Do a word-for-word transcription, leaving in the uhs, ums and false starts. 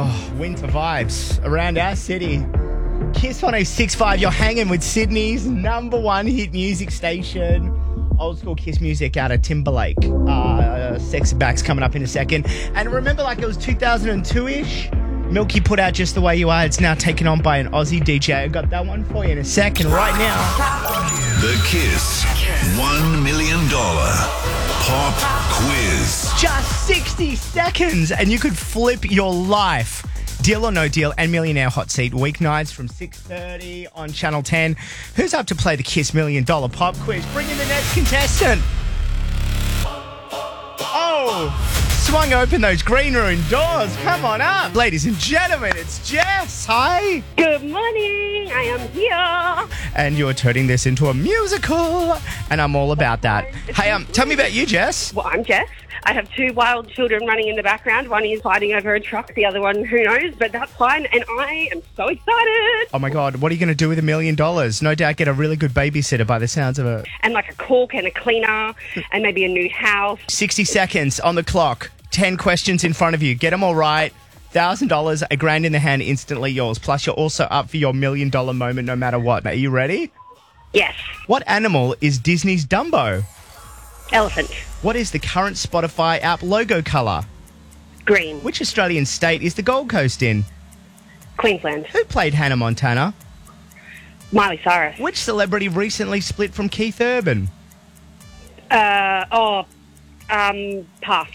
Oh, winter vibes around our city. Kiss one oh six point five, you're hanging with Sydney's number one hit music station. Old school Kiss music out of Timberlake. Uh, Sexy Back's coming up in a second. And remember, like it was two thousand two-ish? Milky put out Just the Way You Are. It's now taken on by an Aussie D J. I got that one for you in a second. Right now. The Kiss one million dollars Pop Quiz. Just sixty seconds and you could flip your life. Deal or No Deal and Millionaire Hot Seat weeknights from six thirty on Channel ten. Who's up to play the Kiss Million Dollar Pop Quiz? Bring in the next contestant. Oh, swung open those green room doors. Come on up. Ladies and gentlemen, it's Jess. Hi. Good morning. I am here. And you're turning this into a musical, and I'm all about that. Hey, um, tell me about you, Jess. Well, I'm Jess. I have two wild children running in the background. One is fighting over a truck. The other one, who knows, but that's fine. And I am so excited. Oh, my God. What are you going to do with a million dollars? No doubt get a really good babysitter by the sounds of it. And like a cook and a cleaner and maybe a new house. sixty seconds on the clock. ten questions in front of you. Get them all right. one thousand dollars, a grand in the hand, instantly yours. Plus, you're also up for your million dollar moment no matter what. Are you ready? Yes. What animal is Disney's Dumbo? Elephant. What is the current Spotify app logo colour? Green. Which Australian state is the Gold Coast in? Queensland. Who played Hannah Montana? Miley Cyrus. Which celebrity recently split from Keith Urban? Uh, oh, um, pass.